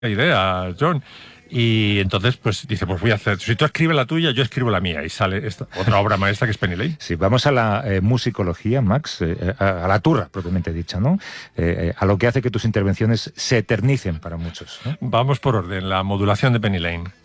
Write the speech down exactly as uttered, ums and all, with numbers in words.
idea, John. Y entonces, pues dice, pues voy a hacer, si tú escribes la tuya, yo escribo la mía. Y sale esta otra obra maestra que es Penny Lane. Sí, vamos a la eh, musicología, Max, eh, a, a la turra, propiamente dicha, ¿no? Eh, eh, a lo que hace que tus intervenciones se eternicen para muchos, ¿no? Vamos por orden, la modulación de Penny Lane.